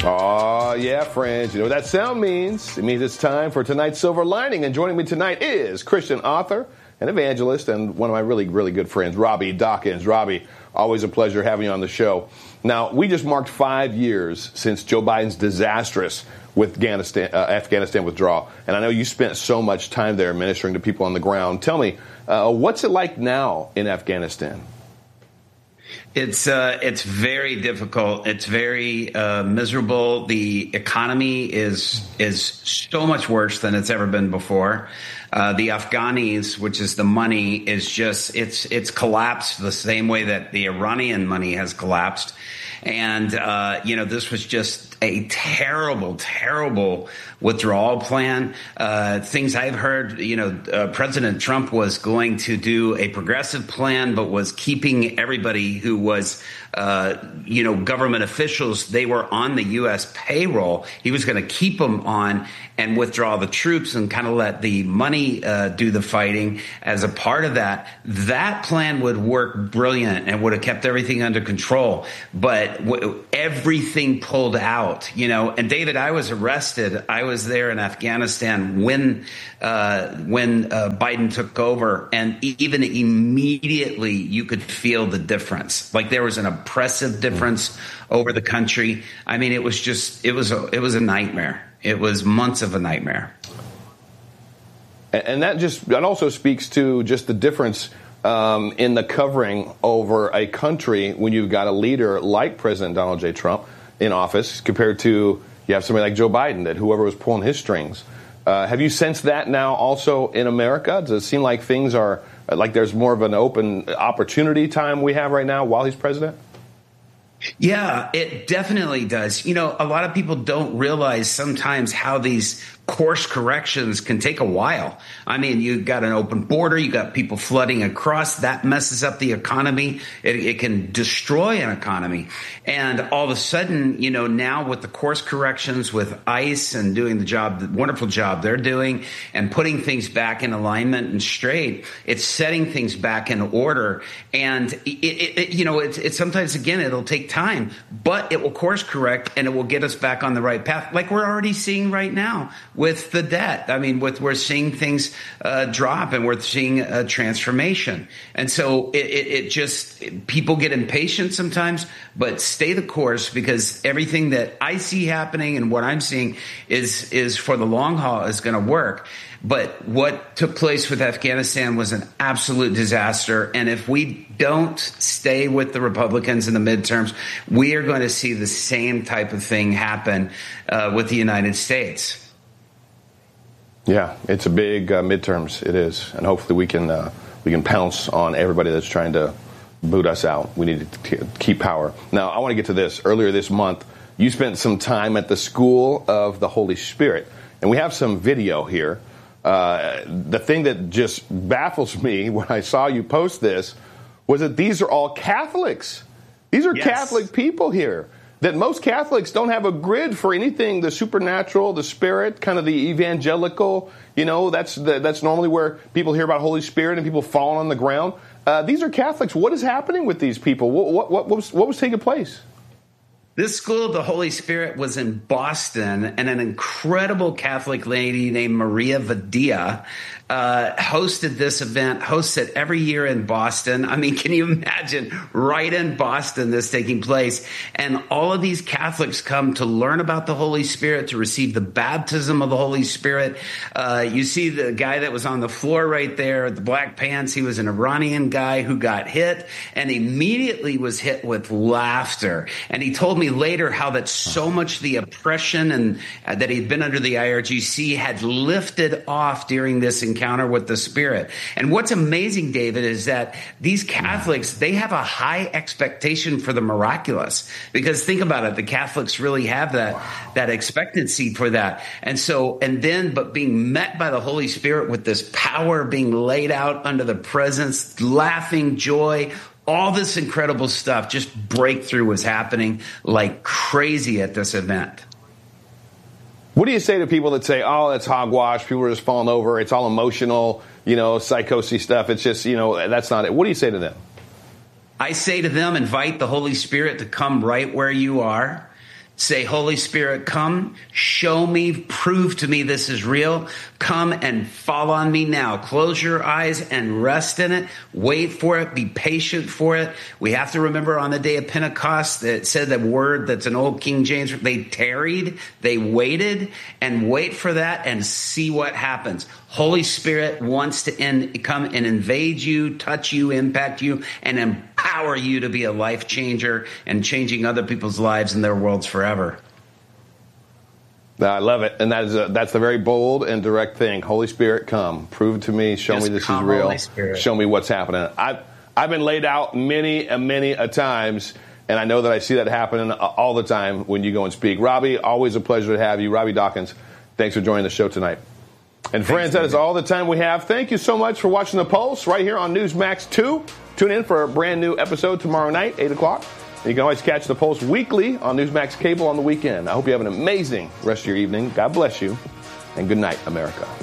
Oh, yeah, friends. You know what that sound means? It means it's time for tonight's Silver Lining. And joining me tonight is Christian author and evangelist and one of my really, really good friends, Robby Dawkins. Robby, always a pleasure having you on the show. Now, we just marked 5 years since Joe Biden's disastrous Afghanistan withdrawal. And I know you spent so much time there ministering to people on the ground. Tell me, what's it like now in Afghanistan? It's very difficult. It's very miserable. The economy is so much worse than it's ever been before. The Afghanis, which is the money, is just it's collapsed the same way that the Iranian money has collapsed. And this was just a terrible, terrible withdrawal plan. Things I've heard, President Trump was going to do a progressive plan, but was keeping everybody who was, government officials. They were on the U.S. payroll. He was going to keep them on and withdraw the troops and kind of let the money do the fighting as a part of that. That plan would work brilliant and would have kept everything under control. But everything pulled out. And David, I was arrested. I was there in Afghanistan when Biden took over, and even immediately you could feel the difference. Like there was an oppressive difference over the country. I mean, it was a nightmare. It was months of a nightmare. And that also speaks to just the difference in the covering over a country when you've got a leader like President Donald J. Trump in office compared to you have somebody like Joe Biden, that whoever was pulling his strings. Have you sensed that now also in America? Does it seem like things are like there's more of an open opportunity time we have right now while he's president? Yeah, it definitely does. A lot of people don't realize sometimes how these course corrections can take a while. I mean, you've got an open border, you got people flooding across, that messes up the economy. It can destroy an economy. And all of a sudden, now with the course corrections with ICE and doing the wonderful job they're doing and putting things back in alignment and straight, it's setting things back in order. And it's sometimes, again, it'll take time, but it will course correct and it will get us back on the right path, like we're already seeing right now with the debt. I mean, we're seeing things drop and we're seeing a transformation. And so it just, people get impatient sometimes, but stay the course, because everything that I see happening and what I'm seeing is for the long haul is going to work. But what took place with Afghanistan was an absolute disaster. And if we don't stay with the Republicans in the midterms, we are going to see the same type of thing happen with the United States. Yeah, it's a big midterms. It is. And hopefully we can pounce on everybody that's trying to boot us out. We need to keep power. Now, I want to get to this. Earlier this month, you spent some time at the School of the Holy Spirit. And we have some video here. The thing that just baffles me when I saw you post this was that these are all Catholics. These are Catholic people here. That most Catholics don't have a grid for anything, the supernatural, the spirit, kind of the evangelical. That's normally where people hear about Holy Spirit and people falling on the ground. These are Catholics. What is happening with these people? What was taking place? This School of the Holy Spirit was in Boston, and an incredible Catholic lady named Maria Vadia hosted this event, hosts it every year in Boston. I mean, can you imagine right in Boston this taking place? And all of these Catholics come to learn about the Holy Spirit, to receive the baptism of the Holy Spirit. You see the guy that was on the floor right there, the black pants, he was an Iranian guy who got hit and immediately was hit with laughter. And he told me later how that so much the oppression and that he'd been under the IRGC had lifted off during this encounter with the Spirit. And what's amazing, David, is that these Catholics, they have a high expectation for the miraculous, because think about it, the Catholics really have that expectancy for that. But being met by the Holy Spirit with this power being laid out under the presence, laughing, joy, all this incredible stuff, just breakthrough was happening like crazy at this event. What do you say to people that say, oh, that's hogwash, people are just falling over, it's all emotional, psychosis stuff, it's just, that's not it. What do you say to them? I say to them, invite the Holy Spirit to come right where you are. Say, Holy Spirit, come, show me, prove to me this is real. Come and fall on me now. Close your eyes and rest in it. Wait for it. Be patient for it. We have to remember on the day of Pentecost, that said the word that's an old King James, they tarried, they waited, and wait for that and see what happens. Holy Spirit wants to come and invade you, touch you, impact you, and empower you to be a life changer and changing other people's lives and their worlds forever. I love it. And that's the very bold and direct thing. Holy Spirit, come. Prove it to me. Show me this is real. Show me what's happening. I've been laid out many a times, and I know that I see that happening all the time when you go and speak. Robbie, always a pleasure to have you. Robbie Dawkins, thanks for joining the show tonight. And friends, that is all the time we have. Thank you so much for watching The Pulse right here on Newsmax 2. Tune in for a brand new episode tomorrow night, 8 o'clock. And you can always catch The Pulse weekly on Newsmax Cable on the weekend. I hope you have an amazing rest of your evening. God bless you, and good night, America.